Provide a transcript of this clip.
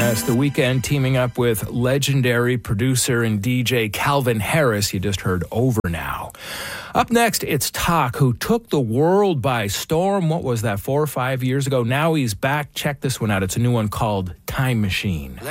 That's The Weeknd teaming up with legendary producer and DJ Calvin Harris. You just heard Over Now. Up next, it's Talk, who took the world by storm. What was that, 4 or 5 years ago? Now he's back. Check this one out. It's a new one called Time Machine.